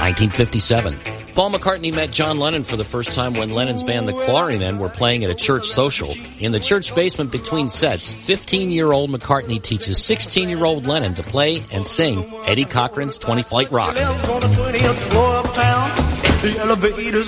1957. Paul McCartney met John Lennon for the first time when Lennon's band, the Quarrymen, were playing at a church social. In the church basement between sets, 15-year-old McCartney teaches 16-year-old Lennon to play and sing Eddie Cochran's 20 Flight Rock.